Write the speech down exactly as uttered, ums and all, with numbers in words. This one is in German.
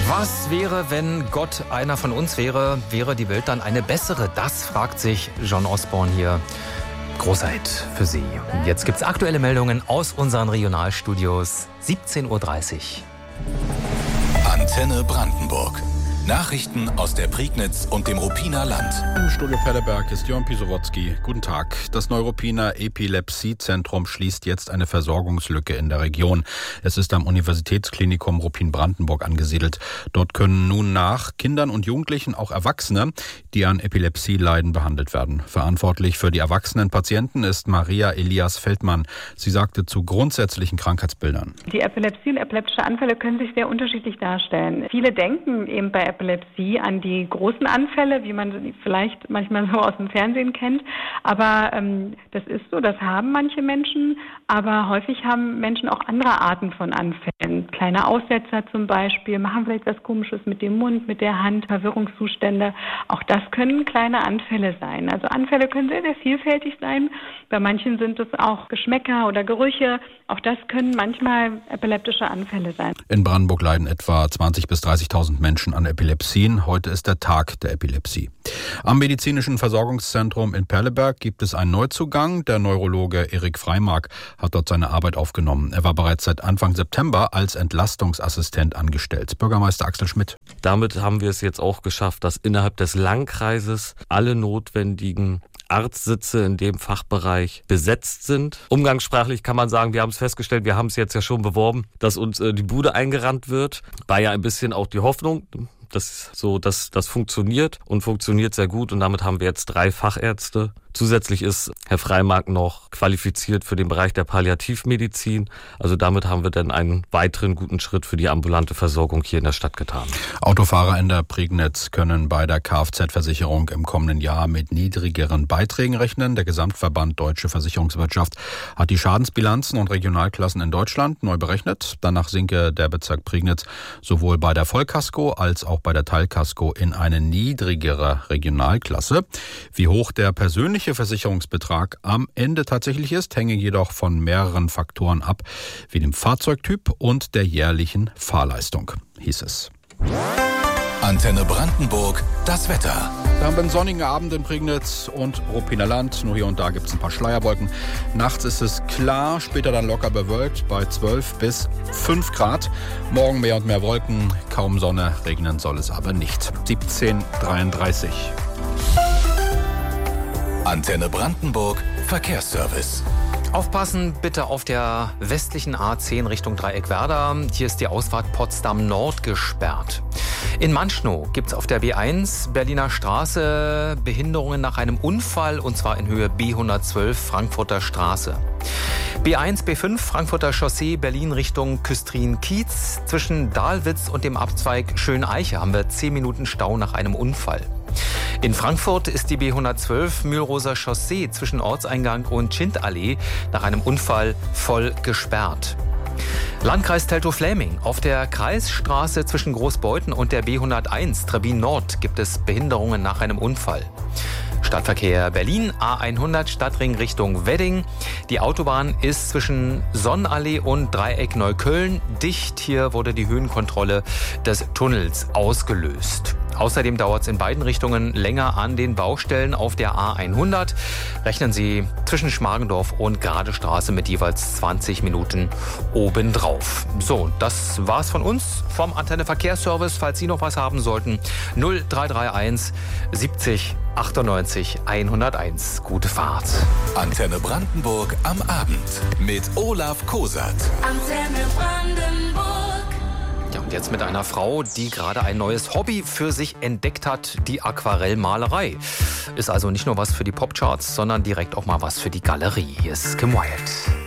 Was wäre, wenn Gott einer von uns wäre? Wäre die Welt dann eine bessere? Das fragt sich John Osborne hier. Großer Hit für Sie. Und jetzt gibt's aktuelle Meldungen aus unseren Regionalstudios. siebzehn Uhr dreißig. Antenne Brandenburg. Nachrichten aus der Prignitz und dem Ruppiner Land. Im Studio Perleberg ist Jörn Pisowotzki. Guten Tag. Das Neuruppiner Epilepsiezentrum schließt jetzt eine Versorgungslücke in der Region. Es ist am Universitätsklinikum Ruppin-Brandenburg angesiedelt. Dort können nun nach Kindern und Jugendlichen auch Erwachsene, die an Epilepsie leiden, behandelt werden. Verantwortlich für die erwachsenen Patienten ist Maria Elias Feldmann. Sie sagte zu grundsätzlichen Krankheitsbildern. Die Epilepsie und epileptische Anfälle können sich sehr unterschiedlich darstellen. Viele denken eben bei Epilepsie an die großen Anfälle, wie man sie vielleicht manchmal so aus dem Fernsehen kennt. Aber ähm, das ist so, das haben manche Menschen. Aber häufig haben Menschen auch andere Arten von Anfällen. Kleine Aussetzer zum Beispiel, machen vielleicht was Komisches mit dem Mund, mit der Hand, Verwirrungszustände. Auch das können kleine Anfälle sein. Also Anfälle können sehr, sehr vielfältig sein. Bei manchen sind es auch Geschmäcker oder Gerüche. Auch das können manchmal epileptische Anfälle sein. In Brandenburg leiden etwa zwanzigtausend bis dreißigtausend Menschen an Epilepsie. Heute ist der Tag der Epilepsie. Am Medizinischen Versorgungszentrum in Perleberg gibt es einen Neuzugang. Der Neurologe Erik Freimark hat dort seine Arbeit aufgenommen. Er war bereits seit Anfang September als Entlastungsassistent angestellt. Bürgermeister Axel Schmidt. Damit haben wir es jetzt auch geschafft, dass innerhalb des Landkreises alle notwendigen Arztsitze in dem Fachbereich besetzt sind. Umgangssprachlich kann man sagen, wir haben es festgestellt, wir haben es jetzt ja schon beworben, dass uns äh, die Bude eingerannt wird. War ja ein bisschen auch die Hoffnung, dass so, dass das funktioniert und funktioniert sehr gut. Und damit haben wir jetzt drei Fachärzte. Zusätzlich ist Herr Freimark noch qualifiziert für den Bereich der Palliativmedizin. Also damit haben wir dann einen weiteren guten Schritt für die ambulante Versorgung hier in der Stadt getan. Autofahrer in der Prignitz können bei der Kfz-Versicherung im kommenden Jahr mit niedrigeren Beiträgen rechnen. Der Gesamtverband Deutsche Versicherungswirtschaft hat die Schadensbilanzen und Regionalklassen in Deutschland neu berechnet. Danach sinke der Bezirk Prignitz sowohl bei der Vollkasko als auch bei der Teilkasko in eine niedrigere Regionalklasse. Wie hoch der persönliche Versicherungsbetrag am Ende tatsächlich ist, hänge jedoch von mehreren Faktoren ab, wie dem Fahrzeugtyp und der jährlichen Fahrleistung, hieß es. Antenne Brandenburg, das Wetter. Wir haben einen sonnigen Abend in Prignitz und Ruppiner Land. Nur hier und da gibt es ein paar Schleierwolken. Nachts ist es klar, später dann locker bewölkt bei zwölf bis fünf Grad. Morgen mehr und mehr Wolken, kaum Sonne, regnen soll es aber nicht. siebzehn Uhr dreiunddreißig. Antenne Brandenburg, Verkehrsservice. Aufpassen bitte auf der westlichen A zehn Richtung Dreieckwerder. Hier ist die Ausfahrt Potsdam Nord gesperrt. In Manschnow gibt es auf der B eins Berliner Straße Behinderungen nach einem Unfall, und zwar in Höhe B hundertzwölf Frankfurter Straße. B eins, B fünf Frankfurter Chaussee Berlin Richtung Küstrin-Kiez. Zwischen Dahlwitz und dem Abzweig Schöneiche haben wir zehn Minuten Stau nach einem Unfall. In Frankfurt ist die B hundertzwölf Mühlroser Chaussee zwischen Ortseingang und Schindallee nach einem Unfall voll gesperrt. Landkreis Teltow-Fläming. Auf der Kreisstraße zwischen Großbeuthen und der B hunderteins Trebin Nord gibt es Behinderungen nach einem Unfall. Stadtverkehr Berlin, A hundert Stadtring Richtung Wedding. Die Autobahn ist zwischen Sonnenallee und Dreieck Neukölln dicht. Hier wurde die Höhenkontrolle des Tunnels ausgelöst. Außerdem dauert es in beiden Richtungen länger an den Baustellen auf der A hundert. Rechnen Sie zwischen Schmargendorf und Gradestraße mit jeweils zwanzig Minuten obendrauf. So, das war's von uns vom Antenne Verkehrsservice. Falls Sie noch was haben sollten, null drei drei eins siebzig achtundneunzig hunderteins. Gute Fahrt. Antenne Brandenburg am Abend mit Olaf Kosat. Antenne Brandenburg. Ja, und jetzt mit einer Frau, die gerade ein neues Hobby für sich entdeckt hat, die Aquarellmalerei. Ist also nicht nur was für die Popcharts, sondern direkt auch mal was für die Galerie. Hier ist Kim Wilde.